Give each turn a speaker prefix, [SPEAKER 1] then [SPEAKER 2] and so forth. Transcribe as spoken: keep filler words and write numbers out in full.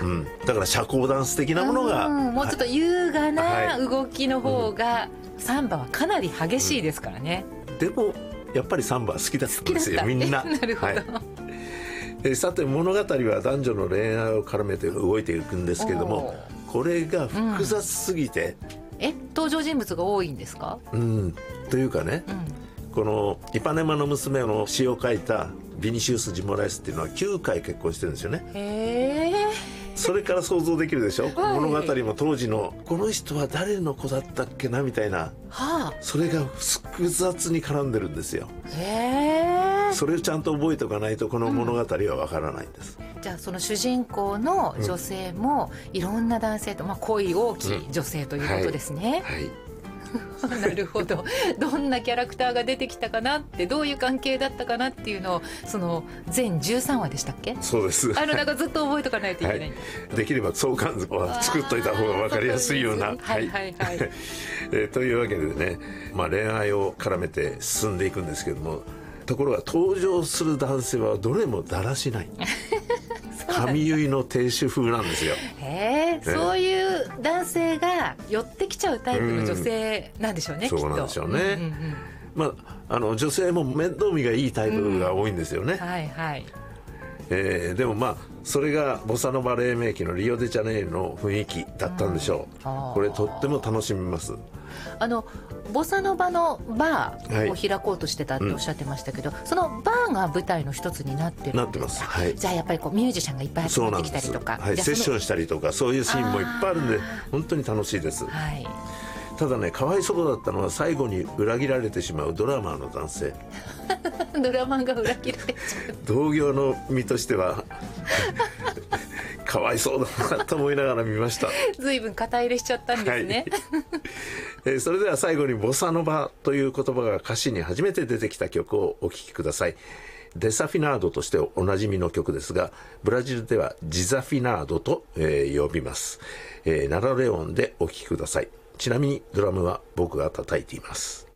[SPEAKER 1] うん、だから社交ダンス的なものが、
[SPEAKER 2] うん、もうちょっと優雅な動きの方が、はい、サンバはかなり激しいですからね、
[SPEAKER 1] うん、でもやっぱりサンバは好きだったんですよみんな。
[SPEAKER 2] なるほど、はい、
[SPEAKER 1] えさて物語は男女の恋愛を絡めて動いていくんですけども、これが複雑すぎて、
[SPEAKER 2] うん、え登場人物が多いんですか？
[SPEAKER 1] うん、というかね、うん、このイパネマの娘の詩を書いたビニシウス・ジモライスっていうのはきゅうかい結婚してるんですよね。
[SPEAKER 2] へー、
[SPEAKER 1] それから想像できるでしょ、はい、物語も当時のこの人は誰の子だったっけなみたいな、はあ、それが複雑に絡んでるんですよ。
[SPEAKER 2] へー、
[SPEAKER 1] それをちゃんと覚えておかないとこの物語はわからないんです、
[SPEAKER 2] うん、じゃあその主人公の女性もいろんな男性と、まあ、恋大きい女性ということですね、うん、はい、はいなるほど。どんなキャラクターが出てきたかなって、どういう関係だったかなっていうのを、その全じゅうさんわでしたっけ？
[SPEAKER 1] そうです。
[SPEAKER 2] あのなんかずっと覚えとかないといけない、はい、
[SPEAKER 1] できれば相関図は作っといた方が分かりやすいような、
[SPEAKER 2] はいはいはい、
[SPEAKER 1] えー、というわけでね、まあ、恋愛を絡めて進んでいくんですけども、ところが登場する男性はどれもだらしない髪結いの亭主風なんですよ。
[SPEAKER 2] へー、そういう男性が寄ってきちゃうタイプの女性なんでしょうね、
[SPEAKER 1] うん、そうなんでしょうね、うんうんうん、まあ、あの女性も面倒見がいいタイプが多いんですよね、うん、はいはい、えー、でもまあそれがボサノバ黎明期のリオデジャネイロの雰囲気だったんでしょう、うん、これとっても楽しみます。
[SPEAKER 2] あのボサノバのバーを開こうとしてたっておっしゃってましたけど、はい、うん、そのバーが舞台の一つになってるんですか？
[SPEAKER 1] なってます、はい、
[SPEAKER 2] じゃあやっぱりこうミュージシャンがいっぱい集まってきたりとか、
[SPEAKER 1] はい、セッションしたりとかそういうシーンもいっぱいあるんで本当に楽しいです、はい、ただね、かわいそうだったのは最後に裏切られてしまうドラマーの男性
[SPEAKER 2] ドラマーが裏切られちゃう
[SPEAKER 1] 同業の身としてはかわいそうだなと思いながら見ました。
[SPEAKER 2] 随分肩入れしちゃったんですね、はい
[SPEAKER 1] えー、それでは最後にボサノバという言葉が歌詞に初めて出てきた曲をお聴きください。デサフィナードとしておなじみの曲ですが、ブラジルではジザフィナードと、えー、呼びます、えー、ナラレオンでお聴きください。ちなみにドラムは僕が叩いています。